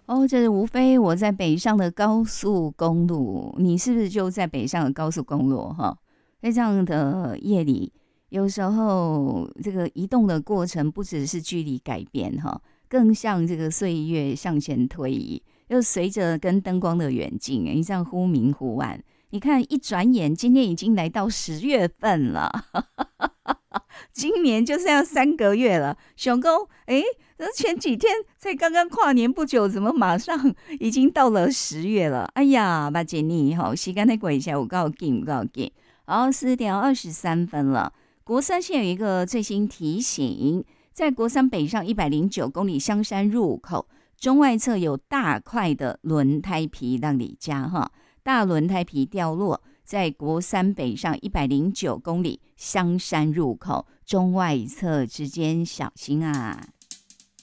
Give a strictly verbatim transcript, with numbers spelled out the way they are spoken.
哦，这无非我在北上的高速公路，你是不是就在北上的高速公路哈？在这样的夜里，有时候这个移动的过程不只是距离改变哈，更像这个岁月向前推移，又随着跟灯光的远近，你这样忽明忽暗。你看，一转眼，今天已经来到十月份了。今年就剩下三个月了，熊公，哎，前几天才刚刚跨年不久，怎么马上已经到了十月了？哎呀，巴杰尼，好，时间再过一下，我告诉我告诉你，然后四点二十三分了。国三现在有一个最新提醒，在国三北上一百零九公里香山入口中外侧有大块的轮胎皮让你加哈，大轮胎皮掉落。在国三北上一百零九公里香山入口中外侧之间小心啊！